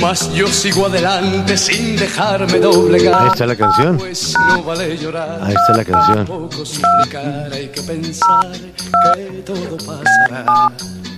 Mas yo sigo adelante sin dejarme doblegar. Ahí está la canción. Pues no vale llorar. Ahí está la canción. Tampoco suplicar, hay que pensar que todo pasará.